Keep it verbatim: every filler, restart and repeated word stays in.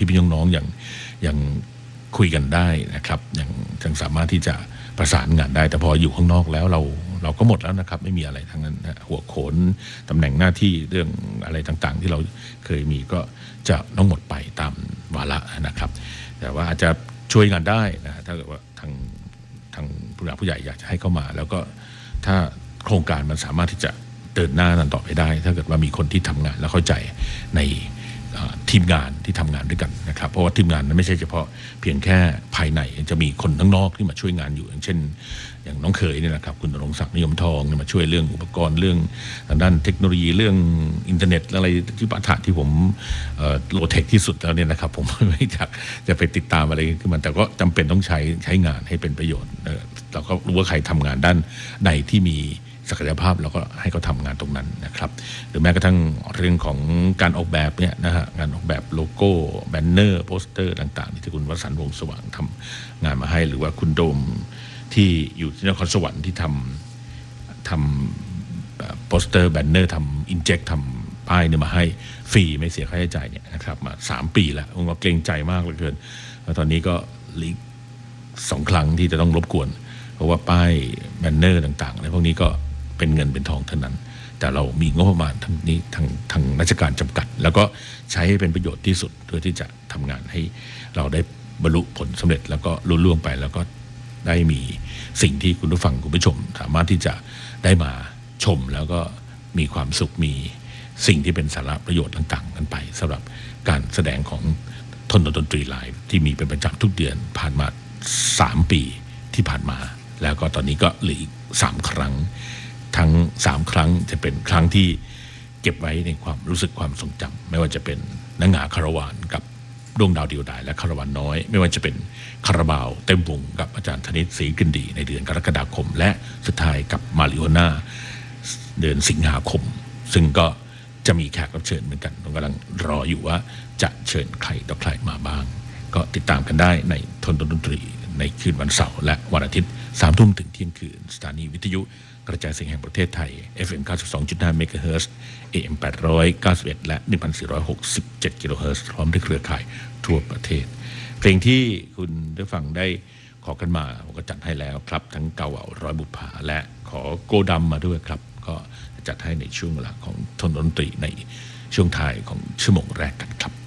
พี่ๆน้องๆอย่างอย่างคุยกันได้นะครับอย่างยังสามารถที่จะประสานงานได้แต่พออยู่ข้างนอกแล้วเราเราก็หมดแล้วนะครับไม่มีอะไรทั้งนั้นหัวโขนตำแหน่งหน้าที่เรื่องอะไรต่างๆที่เราเคยมีก็จะต้องหมดไปตามวาระนะครับแต่ว่าอาจจะช่วยงานได้นะถ้าเกิดว่าทางทางผู้หลักผู้ใหญ่อยากจะให้เข้ามาแล้วก็ถ้าโครงการมันสามารถที่จะเดินหน้าต่อไปได้ถ้าเกิดว่ามีคนที่ทำงานแล้วเข้าใจในทีมงานที่ทำงานด้วยกันนะครับเพราะว่าทีมงานนั้นไม่ใช่เฉพาะเพียงแค่ภายในจะมีคนข้างนอกที่มาช่วยงานอยู่อย่างเช่นอย่างน้องเขยเนี่ยนะครับคุณณรงค์ศักดิ์นิยมทองมาช่วยเรื่องอุปกรณ์เรื่องทางด้านเทคโนโลยีเรื่องอินเทอร์เน็ตอะไรที่ปัญหาที่ผมโลเทคที่สุดแล้วเนี่ยนะครับผมไม่อยากจะไปติดตามอะไรขึ้นมาแต่ก็จำเป็นต้องใช้ใช้งานให้เป็นประโยชน์เราก็รู้ว่าใครทำงานด้านใดที่มีศักยภาพเราก็ให้เขาทำงานตรงนั้นนะครับหรือแม้กระทั่งเรื่องของการออกแบบเนี่ยนะฮะงานออกแบบโลโก้แบนเนอร์โปสเตอร์ต่างๆที่คุณวสันต์วงศ์สว่างทำงานมาให้หรือว่าคุณโดมที่อยู่ที่นครสวรรค์ที่ทำทำโปสเตอร์แบนเนอร์ทำอินเจคทำป้ายเนี่ยมาให้ฟรีไม่เสียค่าใช้จ่ายเนี่ยนะครับมาสามปีแล้วผมก็เกรงใจมากเหลือเกินแล้วตอนนี้ก็ลีกสองครั้งที่จะต้องรบกวนเพราะว่าป้ายแบนเนอร์ต่างๆอะไรพวกนี้ก็เป็นเงินเป็นทองเท่านั้นแต่เรามีงบประมาณทั้งนี้ทางทางราชการจำกัดแล้วก็ใช้ให้เป็นประโยชน์ที่สุดเพื่อที่จะทำงานให้เราได้บรรลุผลสำเร็จแล้วก็ลุล่วงไปแล้วก็ได้มีสิ่งที่คุณผู้ฟังคุณผู้ชมสามารถที่จะได้มาชมแล้วก็มีความสุขมีสิ่งที่เป็นสาระประโยชน์ต่างๆกันไปสำหรับการแสดงของทนดนตรีไลฟ์ที่มีเป็นประจำทุกเดือนผ่านมาสามปีที่ผ่านมาแล้วก็ตอนนี้ก็เหลืออีกสามครั้งทั้งสามครั้งจะเป็นครั้งที่เก็บไว้ในความรู้สึกความทรงจำไม่ว่าจะเป็นนางหงาคารวานกับดวงดาวเดียวดายและคารวานน้อยไม่ว่าจะเป็นคาราบาวเต็มวงกับอาจารย์ธนิตศรีกฤนดีในเดือนกรกฎาคมและสุดท้ายกับมาริโอน่าเดือนสิงหาคมซึ่งก็จะมีแขกรับเชิญเหมือนกันผมกำลังรออยู่ว่าจะเชิญใครต่อใครมาบ้างก็ติดตามกันได้ในทนดนตรีในคืนวันเสาร์และวันอาทิตย์สามทุ่มถึงเที่ยงคืนสถานีวิทยุกระจายเสียงแห่งประเทศไทย เอฟ เอ็ม เก้าสิบสองจุดห้า เมกะเฮิรตซ์ เอ เอ็ม แปดร้อยเก้าสิบเอ็ด และ หนึ่งพันสี่ร้อยหกสิบเจ็ด กิโลเฮิรตซ์พร้อมด้วยเครือข่ายทั่วประเทศเพลงที่คุณได้ฟังได้ขอกันมาผมก็จัดให้แล้วครับทั้งเก่าเอาร้อยบุปผาและขอโกดำมาด้วยครับก็จัดให้ในช่วงเวลาของทนดนตรีในช่วงท้ายของชั่วโมงแรกกันครับ